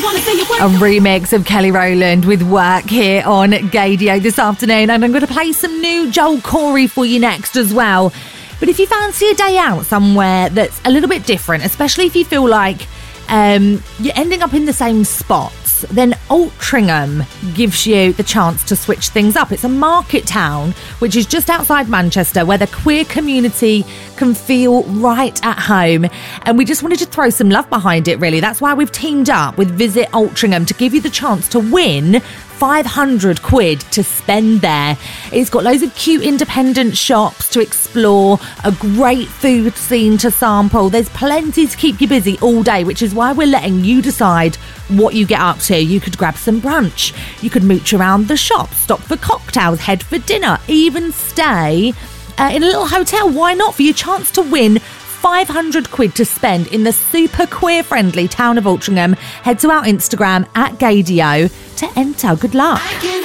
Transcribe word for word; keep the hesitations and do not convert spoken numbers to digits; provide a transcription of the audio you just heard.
A remix of Kelly Rowland with Work here on Gaydio this afternoon. And I'm going to play some new Joel Corey for you next as well. But if you fancy a day out somewhere that's a little bit different, especially if you feel like um, you're ending up in the same spots, then Altrincham gives you the chance to switch things up. It's a market town which is just outside Manchester where the queer community can feel right at home, and we just wanted to throw some love behind it, really. That's why we've teamed up with Visit Altrincham to give you the chance to win five hundred quid to spend there. It's got loads of cute independent shops to explore, a great food scene to sample. There's plenty to keep you busy all day, which is why we're letting you decide what you get up to. You could grab some brunch, you could mooch around the shop, stop for cocktails, head for dinner, even stay uh, in a little hotel. Why not? For your chance to win five hundred quid to spend in the super queer friendly town of Altrincham. Head to our Instagram at Gaydio to enter. Good luck.